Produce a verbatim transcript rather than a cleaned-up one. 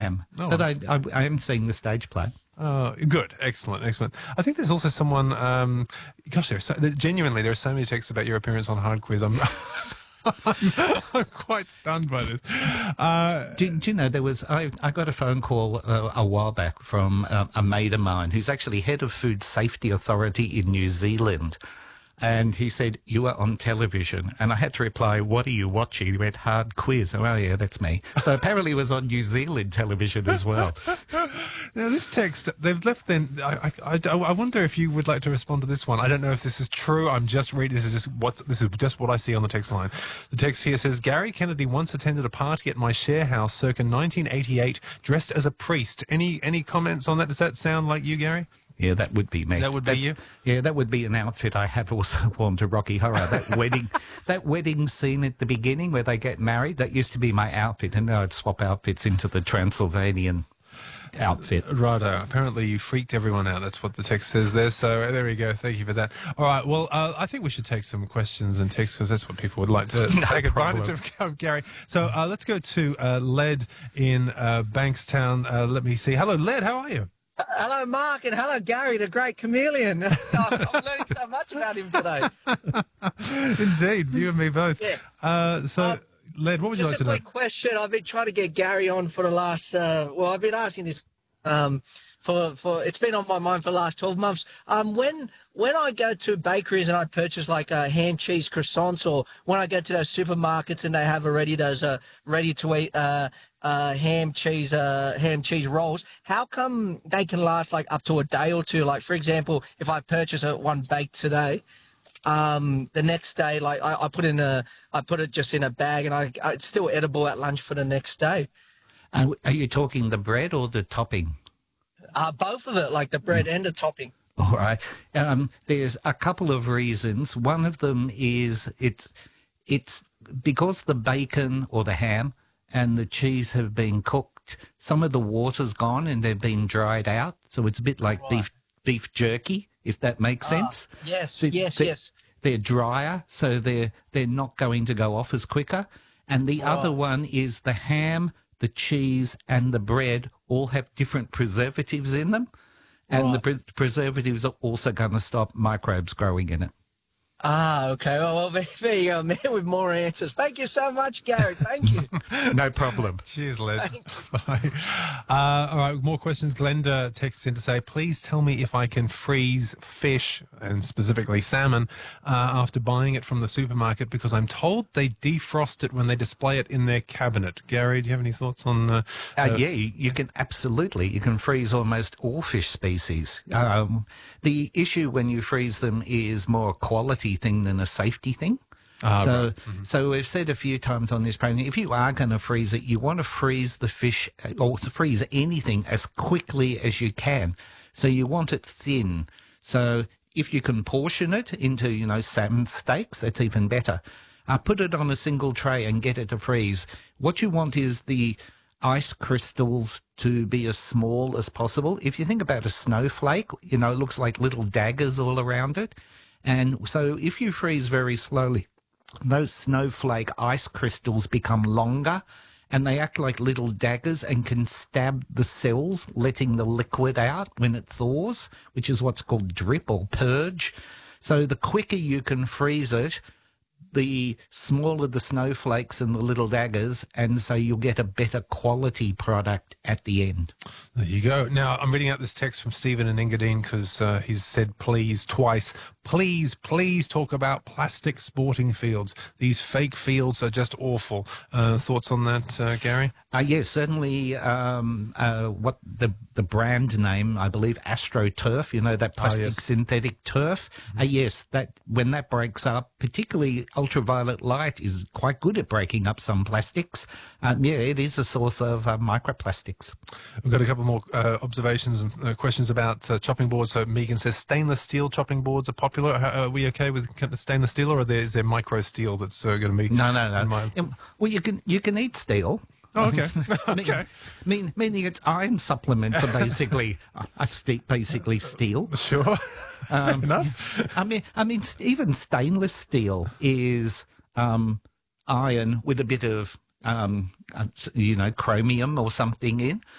am. Oh, but I, I, I am seeing the stage play. Oh, good. Excellent. Excellent. I think there's also someone, um, gosh, there's so, genuinely, there are so many texts about your appearance on Hard Quiz. I'm, I'm, I'm quite stunned by this. Uh, Do, do you know, there was, I, I got a phone call uh, a while back from uh, a mate of mine who's actually head of Food Safety Authority in New Zealand. And he said, you are on television. And I had to reply, what are you watching? He went, Hard Quiz. Oh, yeah, that's me. So apparently it was on New Zealand television as well. Now, this text, they've left then, I, I, I, I wonder if you would like to respond to this one. I don't know if this is true. I'm just reading, this is just what, this is just what I see on the text line. The text here says, Gary Kennedy once attended a party at my share house circa nineteen eighty-eight, dressed as a priest. Any, any comments on that? Does that sound like you, Gary? Yeah, that would be me. That would be That's, you? Yeah, that would be an outfit I have also worn to Rocky Horror. That wedding that wedding scene at the beginning where they get married, that used to be my outfit, and now I'd swap outfits into the Transylvanian outfit. Righto. Apparently you freaked everyone out. That's what the text says there. So there we go. Thank you for that. All right. Well, uh, I think we should take some questions and texts because that's what people would like to No take problem. advantage of, of Gary. So uh, let's go to uh, Led in uh, Bankstown. Uh, let me see. Hello, Led. How are you? Hello, Mark, and hello, Gary, the great chameleon. I'm learning so much about him today. Indeed, you and me both. Yeah. Uh, so, Uh, Led, what would you Just like a to know? quick question. I've been trying to get Gary on for the last, uh, well, I've been asking this um, for, for, it's been on my mind for the last twelve months. Um, when when I go to bakeries and I purchase like uh, ham, cheese, croissants, or when I go to those supermarkets and they have already those uh, ready-to-eat uh, uh, ham, cheese, uh, ham, cheese rolls, how come they can last like up to a day or two? Like, for example, if I purchase a, one baked today, um, the next day, like I, I put in a, I put it just in a bag, and I, I it's still edible at lunch for the next day. And are you talking the bread or the topping? Uh, both of it, like the bread and the topping. All right. Um, there's a couple of reasons. One of them is it's it's because the bacon or the ham and the cheese have been cooked. Some of the water's gone and they've been dried out, so it's a bit like Right. beef beef jerky, if that makes Ah, sense. yes, The- yes, the- yes. They're drier, so they're they're not going to go off as quicker. And the other one is the ham, the cheese, and the bread all have different preservatives in them. And the pre- preservatives are also going to stop microbes growing in it. Ah, okay. Well, well, there, there you go, man, with more answers. Thank you so much, Gary. Thank you. No problem. Cheers, Led. Bye. Uh, all right, more questions. Glenda texts in to say, please tell me if I can freeze fish, and specifically salmon, uh, after buying it from the supermarket, because I'm told they defrost it when they display it in their cabinet. Gary, do you have any thoughts on... Uh, Uh, uh, yeah, you, you can absolutely. You can freeze almost all fish species. Um, the issue when you freeze them is more a quality thing than a safety thing. Ah, so, right. Mm-hmm. so we've said a few times on this program, if you are going to freeze it, you want to freeze the fish uh, or to freeze anything as quickly as you can. So you want it thin. So if you can portion it into, you know, salmon steaks, that's even better. Uh, put it on a single tray and get it to freeze. What you want is the ice crystals to be as small as possible. If you think about a snowflake, you know, it looks like little daggers all around it. And so if you freeze very slowly, those snowflake ice crystals become longer and they act like little daggers and can stab the cells, letting the liquid out when it thaws, which is what's called drip or purge. So the quicker you can freeze it, the smaller the snowflakes and the little daggers, and so you'll get a better quality product at the end. There you go. Now, I'm reading out this text from Stephen in Engadine because uh, he's said please twice. Please, please talk about plastic sporting fields. These fake fields are just awful. Uh, thoughts on that, uh, Gary? Uh, yes, certainly um, uh, what the the brand name, I believe, AstroTurf, you know, that plastic yes. synthetic turf. Uh, yes, that when that breaks up, particularly ultraviolet light is quite good at breaking up some plastics. Um, yeah, it is a source of uh, microplastics. We've got a couple more uh, observations and uh, questions about uh, chopping boards. So Megan says stainless steel chopping boards are popular. Are, are we okay with stainless steel, or are there, is there micro steel that's uh, going to be? No, no, no. in my- Um, well, you can you can eat steel. Oh, okay. Mean- okay. Mean, meaning its iron supplements are basically a ste- basically steel. Sure. Um, Fair enough. I mean, I mean, st- even stainless steel is um, iron with a bit of um, uh, s- you know, chromium or something in.